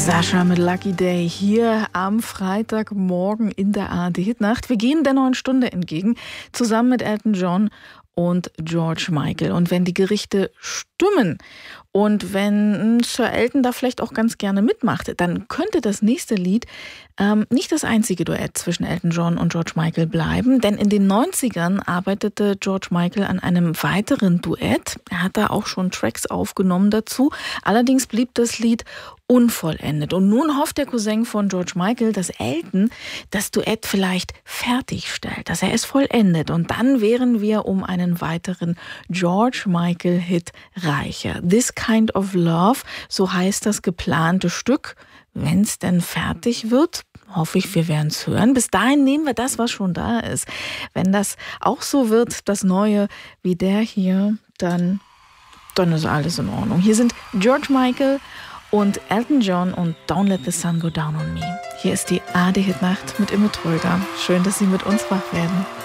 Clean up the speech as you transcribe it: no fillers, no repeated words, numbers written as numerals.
Sascha mit Lucky Day hier am Freitagmorgen in der ARD-Hitnacht. Wir gehen der neuen Stunde entgegen, zusammen mit Elton John und George Michael. Und wenn die Gerichte stimmen und wenn Sir Elton da vielleicht auch ganz gerne mitmacht, dann könnte das nächste Lied nicht das einzige Duett zwischen Elton John und George Michael bleiben, denn in den 90ern arbeitete George Michael an einem weiteren Duett. Er hat da auch schon Tracks aufgenommen dazu. Allerdings blieb das Lied unvollendet. Und nun hofft der Cousin von George Michael, dass Elton das Duett vielleicht fertigstellt, dass er es vollendet. Und dann wären wir um einen weiteren George Michael-Hit reicher. This Kind of Love, so heißt das geplante Stück. Wenn es denn fertig wird, hoffe ich, wir werden es hören. Bis dahin nehmen wir das, was schon da ist. Wenn das auch so wird, das Neue wie der hier, dann ist alles in Ordnung. Hier sind George Michael und Elton John und Don't Let the Sun Go Down on Me. Hier ist die ARD-Hitnacht mit Imme Tröger. Schön, dass Sie mit uns wach werden.